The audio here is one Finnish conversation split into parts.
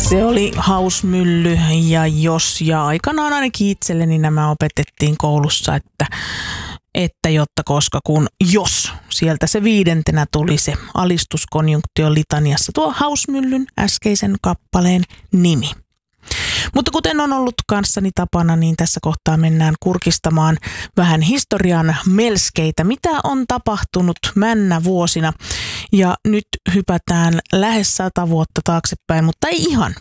Se oli Hausmylly ja Jos, ja aikanaan ainakin itselleni nämä opetettiin koulussa, että jotta koska kun jos, sieltä se 5. tuli se alistuskonjunktio litaniassa, tuo Hausmyllyn äskeisen kappaleen nimi. Mutta kuten on ollut kanssani tapana, niin tässä kohtaa mennään kurkistamaan vähän historian melskeitä, mitä on tapahtunut männä vuosina. Ja nyt hypätään lähes 100 vuotta taaksepäin, mutta ei ihan.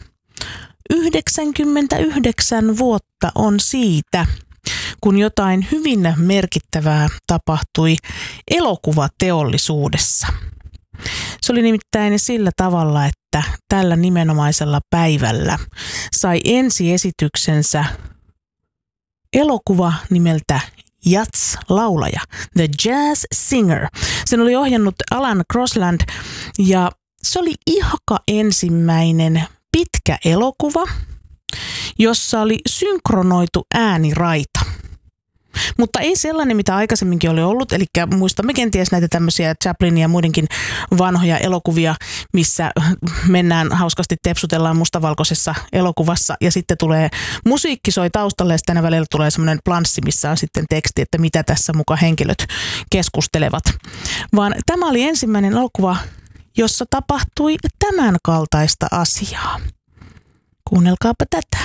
99 vuotta on siitä, kun jotain hyvin merkittävää tapahtui elokuvateollisuudessa. Se oli nimittäin sillä tavalla, että tällä nimenomaisella päivällä sai ensiesityksensä elokuva nimeltä Jazz-laulaja, The Jazz Singer. Sen oli ohjannut Alan Crosland ja se oli ihka ensimmäinen pitkä elokuva, jossa oli synkronoitu ääniraita. Mutta ei sellainen, mitä aikaisemminkin oli ollut, eli muistamme kenties näitä tämmöisiä Chaplinin ja muidenkin vanhoja elokuvia, missä mennään hauskasti, tepsutellaan mustavalkoisessa elokuvassa ja sitten tulee musiikki soi taustalle ja sitten välillä tulee semmoinen planssi, missä on sitten teksti, että mitä tässä mukaan henkilöt keskustelevat. Vaan tämä oli ensimmäinen elokuva, jossa tapahtui tämän kaltaista asiaa. Kuunnelkaapa tätä.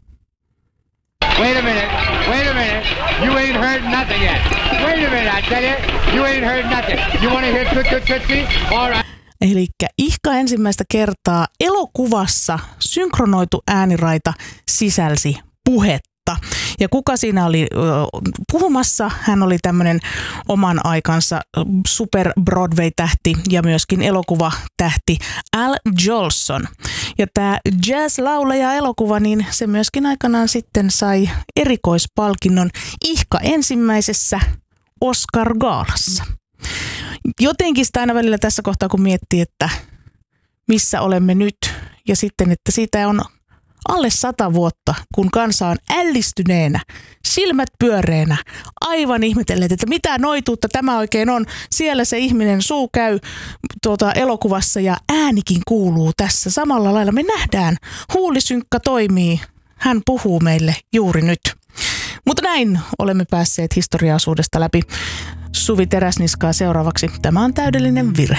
Wait a minute. You ain't heard nothing yet. Wait a minute, I tell you. You ain't heard nothing. You want to hear Tootsie? All right. Elikkä ihka ensimmäistä kertaa elokuvassa synkronoitu ääniraita sisälsi puhetta. Ja kuka siinä oli puhumassa? Hän oli tämmöinen oman aikansa super Broadway-tähti ja myöskin elokuvatähti Al Jolson. Ja tämä jazz-laulaja-elokuva, niin se myöskin aikanaan sitten sai erikoispalkinnon ihka ensimmäisessä Oscar-gaalassa. Jotenkin sitä aina välillä tässä kohtaa, kun miettii, että missä olemme nyt ja sitten, että siitä on alle 100 vuotta, kun kansa on ällistyneenä, silmät pyöreänä, aivan ihmetelleet, että mitä noituutta tämä oikein on. Siellä se ihminen suu käy elokuvassa ja äänikin kuuluu tässä samalla lailla. Me nähdään, huulisynkkä toimii, hän puhuu meille juuri nyt. Mutta näin olemme päässeet historiaosuudesta läpi. Suvi Teräsniskaa seuraavaksi. Tämä on täydellinen virhe.